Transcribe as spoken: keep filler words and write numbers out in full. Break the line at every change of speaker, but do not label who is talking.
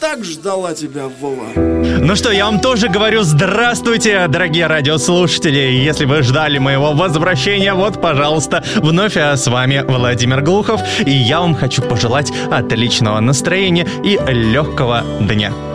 так ждала тебя, Вова.
Ну что, я вам тоже говорю здравствуйте, дорогие радиослушатели. Если вы ждали моего возвращения, вот, пожалуйста, вновь с вами Владимир Глухов. И я вам хочу пожелать отличного настроения и легкого дня.